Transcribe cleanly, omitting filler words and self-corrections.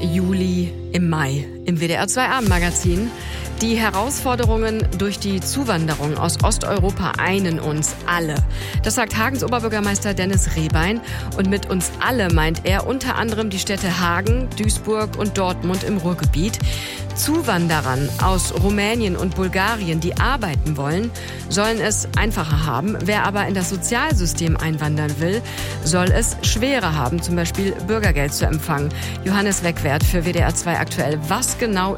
Juli im Mai im WDR 2 Abendmagazin. Die Herausforderungen durch die Zuwanderung aus Osteuropa einen uns alle. Das sagt Hagens Oberbürgermeister Dennis Rehbein. Und mit uns alle meint er unter anderem die Städte Hagen, Duisburg und Dortmund im Ruhrgebiet. Zuwanderern aus Rumänien und Bulgarien, die arbeiten wollen, sollen es einfacher haben. Wer aber in das Sozialsystem einwandern will, soll es schwerer haben, zum Beispiel Bürgergeld zu empfangen. Johannes Wegwert für WDR 2 aktuell. Was genau